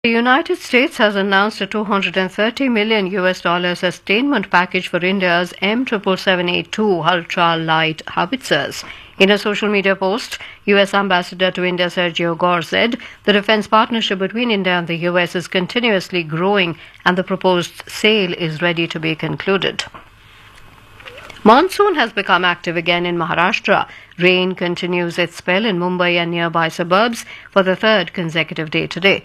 The United States has announced a $230 million sustainment package for India's M777A2 ultra-light howitzers. In a social media post, U.S. Ambassador to India Sergio Gore said the defense partnership between India and the U.S. is continuously growing and the proposed sale is ready to be concluded. Monsoon has become active again in Maharashtra. Rain continues its spell in Mumbai and nearby suburbs for the third consecutive day today.